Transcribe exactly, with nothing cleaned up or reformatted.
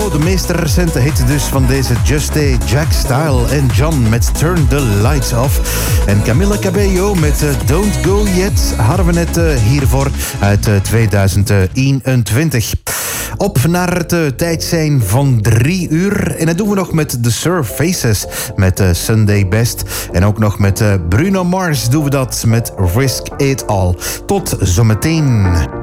Yo, de meest recente hit dus van deze Just A, Jack Style en John met Turn the Lights Off. En Camila Cabello met uh, Don't Go Yet hadden we net uh, hiervoor uit uh, tweeduizend eenentwintig. Op naar het uh, tijd zijn van drie uur. En dat doen we nog met The Surfaces met uh, Sunday Best. En ook nog met uh, Bruno Mars doen we dat met Risk It All. Tot zometeen.